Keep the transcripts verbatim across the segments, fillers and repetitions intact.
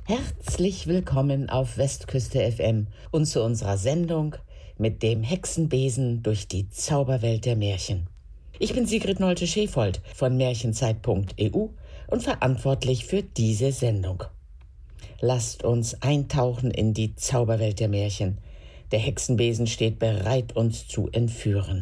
Herzlich willkommen auf Westküste F M und zu unserer Sendung mit dem Hexenbesen durch die Zauberwelt der Märchen. Ich bin Sigrid Nolte-Schäfold von Märchenzeit punkt e u und verantwortlich für diese Sendung. Lasst uns eintauchen in die Zauberwelt der Märchen. Der Hexenbesen steht bereit, uns zu entführen.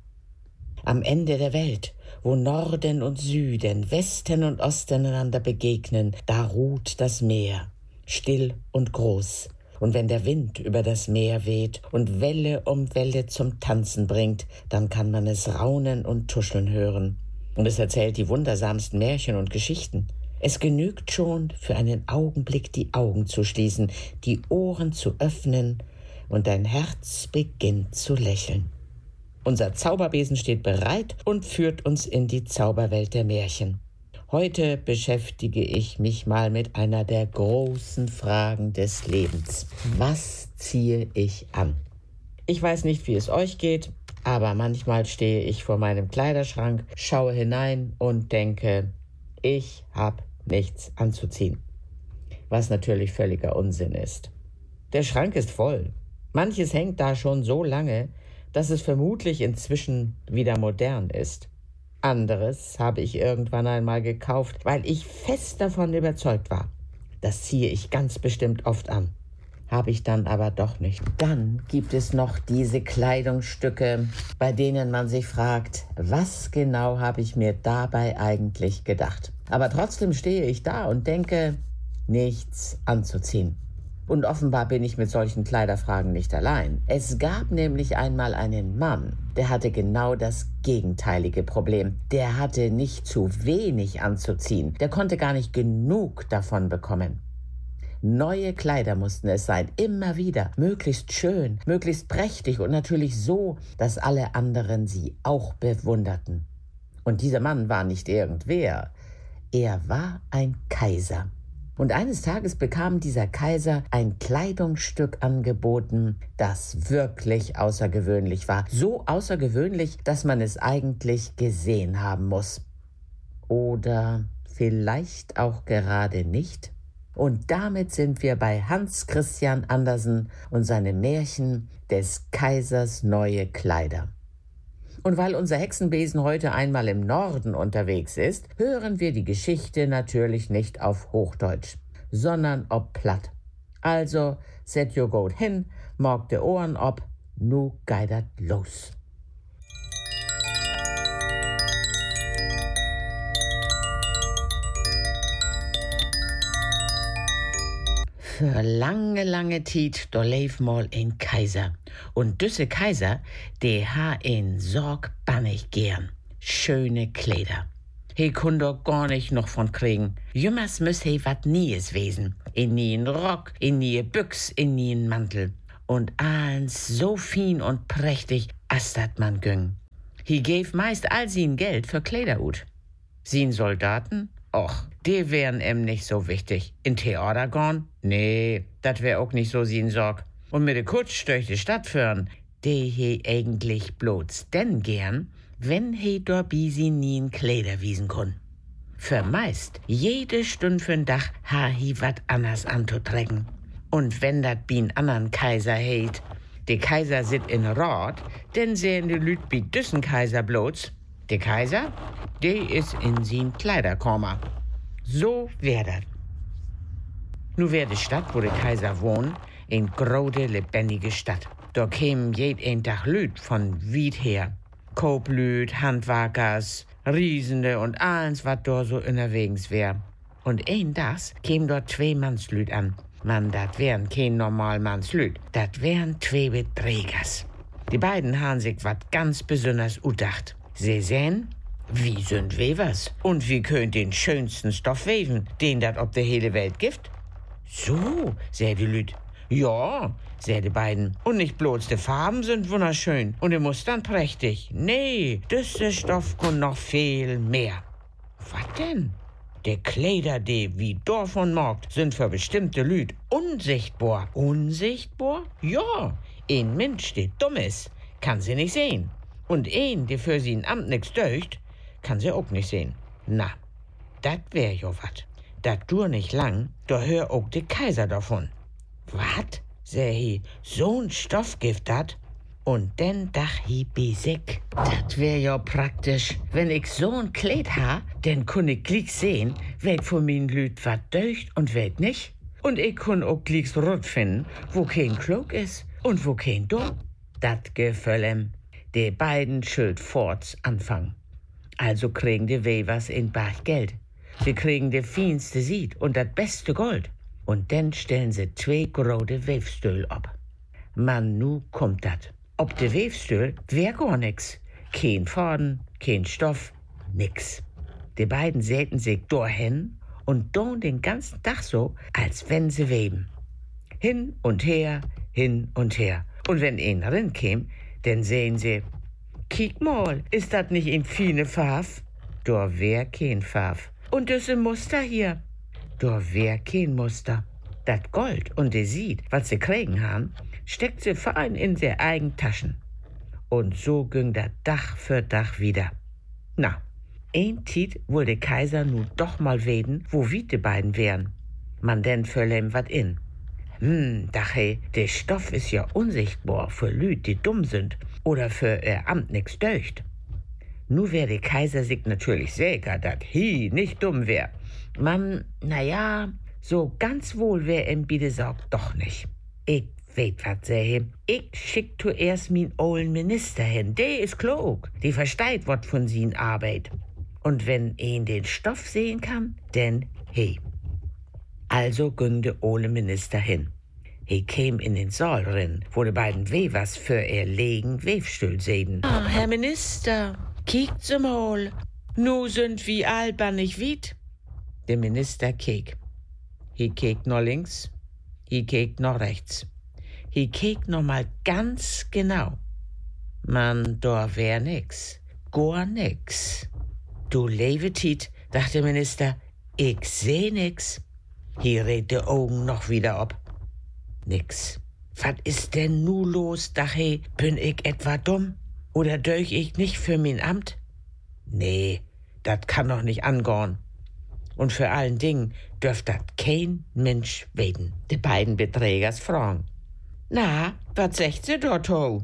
Am Ende der Welt, wo Norden und Süden, Westen und Osten einander begegnen, da ruht das Meer, still und groß. Und wenn der Wind über das Meer weht und Welle um Welle zum Tanzen bringt, dann kann man es raunen und tuscheln hören. Und es erzählt die wundersamsten Märchen und Geschichten. Es genügt schon, für einen Augenblick die Augen zu schließen, die Ohren zu öffnen und dein Herz beginnt zu lächeln. Unser Zauberbesen steht bereit und führt uns in die Zauberwelt der Märchen. Heute beschäftige ich mich mal mit einer der großen Fragen des Lebens. Was ziehe ich an? Ich weiß nicht, wie es euch geht, aber manchmal stehe ich vor meinem Kleiderschrank, schaue hinein und denke, ich habe nichts anzuziehen. Was natürlich völliger Unsinn ist. Der Schrank ist voll. Manches hängt da schon so lange, dass es vermutlich inzwischen wieder modern ist. Anderes habe ich irgendwann einmal gekauft, weil ich fest davon überzeugt war. Das ziehe ich ganz bestimmt oft an. Habe ich dann aber doch nicht. Dann gibt es noch diese Kleidungsstücke, bei denen man sich fragt, was genau habe ich mir dabei eigentlich gedacht? Aber trotzdem stehe ich da und denke, nichts anzuziehen. Und offenbar bin ich mit solchen Kleiderfragen nicht allein. Es gab nämlich einmal einen Mann, der hatte genau das gegenteilige Problem. Der hatte nicht zu wenig anzuziehen. Der konnte gar nicht genug davon bekommen. Neue Kleider mussten es sein, immer wieder. Möglichst schön, möglichst prächtig und natürlich so, dass alle anderen sie auch bewunderten. Und dieser Mann war nicht irgendwer. Er war ein Kaiser. Und eines Tages bekam dieser Kaiser ein Kleidungsstück angeboten, das wirklich außergewöhnlich war. So außergewöhnlich, dass man es eigentlich gesehen haben muss. Oder vielleicht auch gerade nicht. Und damit sind wir bei Hans Christian Andersen und seinem Märchen des Kaisers neue Kleider. Und weil unser Hexenbesen heute einmal im Norden unterwegs ist, hören wir die Geschichte natürlich nicht auf Hochdeutsch, sondern ob platt. Also, set your goat hin, mag de Ohren ob, nu geidert los. Für lange, lange Zeit, da leef mal ein Kaiser. Und düsse Kaiser, der ha in Sorg bannig gern. Schöne Kleider. He kun doch gar nicht noch von kriegen. Jümmers müss he wat Nies wesen. In nien Rock, in nie Büchs, in nien Mantel. Und alles so fin und prächtig, as dat man güng. He gäf meist all sin Geld für Kleiderut. Sin Soldaten? Och, die wären em nicht so wichtig. In Theater gorn? Nee, dat wär auch nicht so sin Sorg. Und mit de Kutsch durch die Stadt führen, die he eigentlich bloß denn gern, wenn he dorbi sie nien Kleider wiesen kun. Für meist, jede Stund für'n Dach ha hi wat anders anzutrecken. Und wenn dat bin andern Kaiser heit, de Kaiser sit in Rat, denn sehen de Lüt bi düssen Kaiser bloß. De Kaiser, de is in sin Kleiderkammer. So wär dat. Nu wär de Stadt, wo de Kaiser wohnt, ein grode, lebendige Stadt. Da kämen jed ein Tag Lüt von weit her. Koblüt, Handwerkers, Riesende und alles, wat da so unterwegs wär. Und ein Tags kämen dort zwei Mannslüt an. Man, dat wären kein normal Mannslüt. Dat wären zwei Beträgers. Die beiden han sich wat ganz besonders udacht. Sie sehen, wie sind Wevers und wie könnt den schönsten Stoff weven, den dat ob der hele Welt gibt? So, säh die Lüt. Ja, säh die beiden. Und nicht bloß die Farben sind wunderschön und die Mustern prächtig. Nee, düsse Stoff kun noch viel mehr. Was denn? Die Kleider, die wie Dorf und Markt, sind für bestimmte Lüt unsichtbar. Unsichtbar? Ja, ein Mensch, der dumm ist, kann sie nicht sehen. Und ein, der für sie ein Amt nix deucht, kann sie auch nicht sehen. Na, dat wär jo wat. dat dur nicht lang, da hör auch de Kaiser davon. Wat? Seh hi, so'n Stoffgift dat? Und denn dach hi besek. Dat wär ja praktisch. Wenn ich so'n Kleid ha, denn kun ich gleich sehen, wet von min Lüt wat deucht und wet nicht. Und ich kun auch gleich rot finden, wo kein klug is und wo kein dumm. Dat geföllem. De beiden schuld forts anfangen. Also kriegen die Wevers in Bach Geld. Sie kriegen de feinste Sied und dat beste Gold. Und dann stellen sie zwei große Wefstühl ab. Man, nu kommt dat. Ob de Wefstühl wär gar nix. Kein Faden, kein Stoff, nix. Die beiden säten sich dorthin und don den ganzen Tag so, als wenn sie weben. Hin und her, hin und her. Und wenn ein rin käm, dann sehen sie, kiek mal, ist dat nicht in fine Farf? Da wär kein Farf. Und das im Muster hier. Da wär kein Muster. Dat Gold und de Sied, was sie kriegen haben, steckt sie fein in se eigen Taschen. Und so ging dat Dach für Dach wieder. Na, ein Tiet wohl de Kaiser nu doch mal weden, wo wie de beiden wären. Man denn föllen wat in. Hm, dache, de Stoff is ja unsichtbar für Lüt, die dumm sind oder für ihr Amt nix deucht. Nu wär de Kaiser sich natürlich sicher, dat hi nicht dumm wär. Man, na ja, so ganz wohl wär em bitte sagt doch nicht. Ich weet wat sähe. Ich schick zuerst min ollen Minister hin. Der is klug. Die versteht wat von sin Arbeit. Und wenn een den Stoff sehen kann, denn he. Also ging de ole Minister hin. He käm in den Saal rin, wo de beiden Wevers für ihr Legen Wefstühl sehen. Ah, Herr Minister, kiekt sie mal. Nu sind wie albernig wied. Der Minister keek. He keek noch links, he keek noch rechts. He keek noch mal ganz genau. Man, da wär nix. Gar nix. Du Levetit, dachte der Minister, ich seh nix. Hier red de Augen noch wieder ab. Nix. Was ist denn nu los, dachte, bin ich etwa dumm? Oder deuch ich nicht für mein Amt? Nee, dat kann doch nicht angorn. Und für allen Dingen dürft dat kein Mensch weden. Die beiden Beträgers fragen. Na, was sagt sie dort, ho?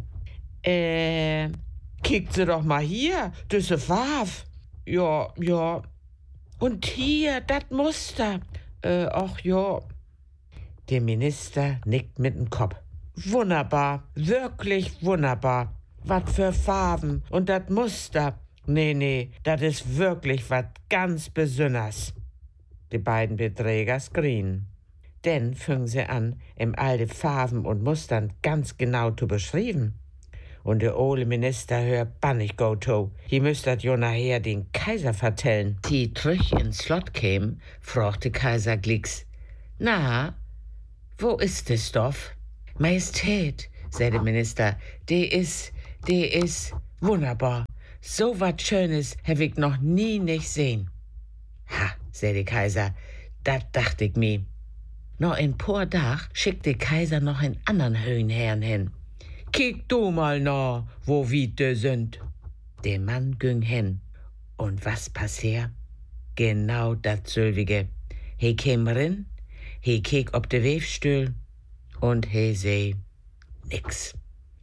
Äh, kickt sie doch mal hier, düsse Farf. Ja, ja. Und hier, dat Muster. Äh, ach ja. Der Minister nickt mit dem Kopf. Wunderbar, wirklich wunderbar. Was für Farben und dat Muster. Nee, nee, dat is wirklich wat ganz Besonders. Die beiden Beträgers grien. Denn fingen sie an, im all Farben und Mustern ganz genau zu beschreiben. Und der ole Minister hört bannig go to. Hier müsst dat jo nachher den Kaiser vertellen. Die trüch ins Slot käm, fragte Kaiser Glicks. Na, wo ist der Stoff? Majestät, sagte der Minister, de is, de is wunderbar. So wat Schönes hab ich noch nie nicht sehen. Ha, sagte Kaiser, dat dacht ich mir. Noch ein paar Tag schickte Kaiser noch einen anderen Höhenherrn hin. Kick du mal nach, wo Wiete sind. Der Mann ging hin. Und was passiert? Genau dat Sölvige. He käm rin, he kick ob de Wefstühl und he seh nix.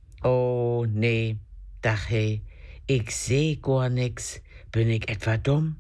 Oh, nee, dach he, ich seh gar nix. Bin ich etwa dumm?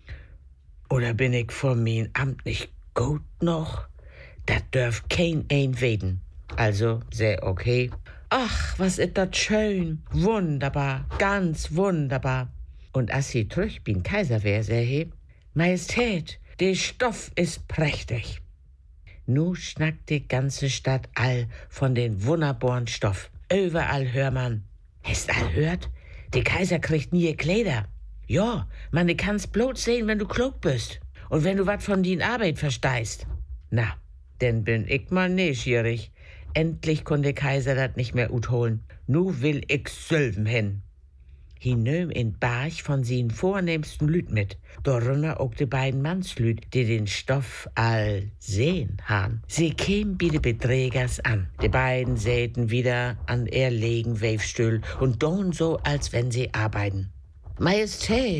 Oder bin ich von mein Amt nicht gut noch? Dat dürf kein ein weden. Also, seh okay. Ach, was ist dat schön. Wunderbar, ganz wunderbar. Und als sie trüch bin Kaiser wär, seh he, Majestät, der Stoff ist prächtig. Nu schnackt die ganze Stadt all von den wunderbaren Stoff. Überall hör man. Hast all hört? Der Kaiser kriegt nie Kleider. Ja, man, du kannst bloß sehen, wenn du klug bist. Und wenn du wat von din Arbeit versteist. Na, denn bin ich mal neugierig. Endlich konnte Kaiser dat nicht mehr utholen. Nu will ich sülven hin. Hi nöm in Barch von sin vornehmsten Lüt mit. Darunter auch die beiden Mannslüt, die den Stoff all sehen han. Sie kämen bi de Beträgers an. Die beiden säten wieder an erlegen Wefstühl und don so, als wenn sie arbeiten. Majestät,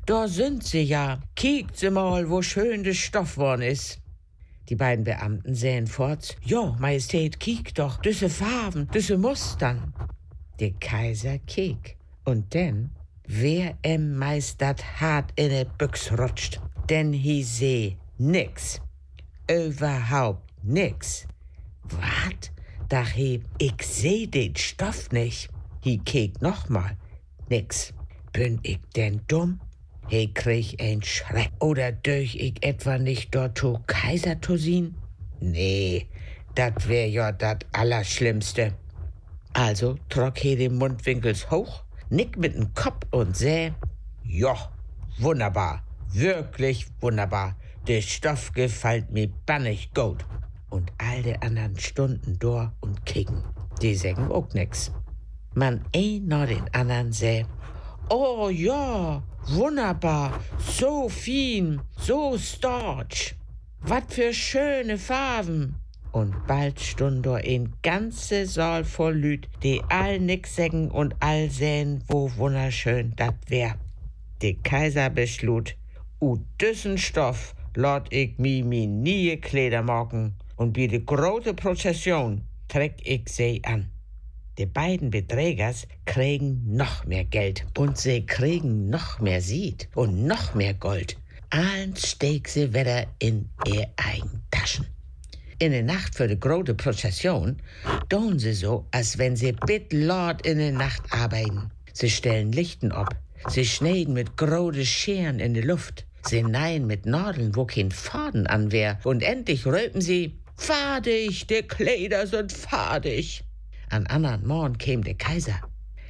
da sind sie ja. Kiekt sie mal, wo schön der Stoff worn is. Die beiden Beamten sähen fort. Jo, Majestät, kiek doch, düsse Farben, düsse Mustern. Der Kaiser kiek. Und denn, wer em meist dat hart in de Büchs rutscht, denn hi seh nix. Überhaupt nix. Wat? Dach he, ich seh den Stoff nicht. Hi kiek nochmal. Nix. Bin ich denn dumm? He krieg ein Schreck. Oder durch ich etwa nicht dort to Kaiser to sien? Nee, dat wär ja dat Allerschlimmste. Also trock he den Mundwinkels hoch, nick mit dem Kopf und säh, jo, wunderbar, wirklich wunderbar. Der Stoff gefällt mir bannig gut. Und all die anderen Stunden dor und kicken. Die sägen auch nix. Man ein noch den anderen säh, oh ja, wunderbar, so fin, so starch. Wat für schöne Farben. Und bald stund dort ein ganze Saal voll Lüd, die all nix sägen und all sähen, wo wunderschön dat wär. Der Kaiser beschlut, u düssen Stoff lot ich mi mi nie Kleider machen und bi de große Prozession treck ich sie an. Die beiden Beträgers kriegen noch mehr Geld und sie kriegen noch mehr Sied und noch mehr Gold. Allen steck sie wieder in ihr eigen Taschen. In der Nacht für die große Prozession tun sie so, als wenn sie bit Lord in der Nacht arbeiten. Sie stellen Lichten ab, sie schneiden mit großen Scheren in die Luft, sie nähen mit Nadeln, wo kein Faden an wär, und endlich röpen sie, fadig, die Kleider sind fadig. An andern Morgen käm der Kaiser.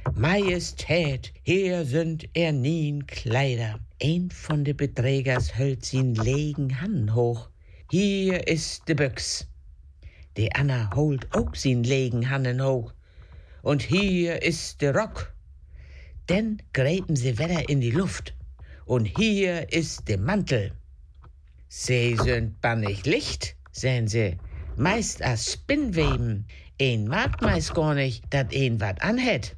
Majestät, hier sind er nien Kleider. Ein von de Beträgers hüllt sin legen Hannen hoch. Hier ist de Büchs. Die Anna holt auch sin legen Hannen hoch. Und hier ist de Rock. Denn gräben sie wieder in die Luft. Und hier ist de Mantel. Sie sind bannig Licht, sähen sie, meist as Spinnweben. Een mag meist gar nicht, dat een wat anhät.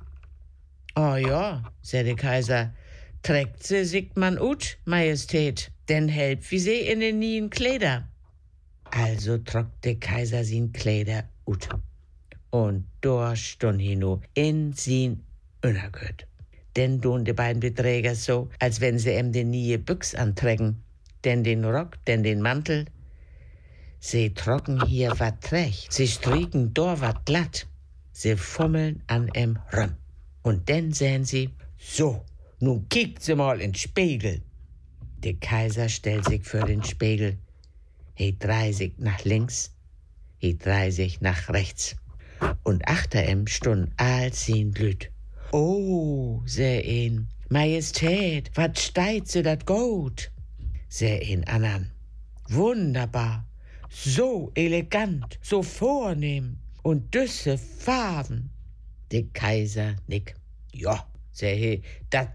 Oh ja, säh der Kaiser, trägt se sich man ut, Majestät, denn help wie se in den nien Kleider. Also trockt der Kaiser sin Kleider ut. Und dor stund hi nu in sin Innergöt. Denn tun die beiden Beträger so, als wenn sie em den nie Büchs anträgen, denn den Rock, denn den Mantel. Sie trocken hier wat trecht, sie strieken dor wat glatt, sie fummeln an em rum. Und denn sähen sie, so, nun kiekt sie mal in Spiegel. Der Kaiser stellt sich für den Spiegel, he drei sich nach links, he drei sich nach rechts. Und achter em stund all sin Lüd. Oh, säh een, Majestät, wat steit sie dat gut? Säh een andern, wunderbar. So elegant, so vornehm und düsse Farben. Der Kaiser nick. Ja, säh he, dat